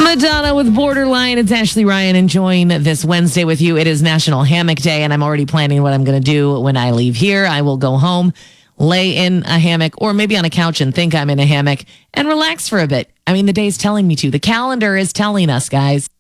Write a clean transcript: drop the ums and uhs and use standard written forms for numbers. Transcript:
Madonna with Borderline. It's Ashley Ryan enjoying this Wednesday with you. It is National Hammock Day, and I'm already planning what I'm going to do when I leave here. I will go home, lay in a hammock, or maybe on a couch and think I'm in a hammock and relax for a bit. I mean, the day's telling me to. The calendar is telling us, guys.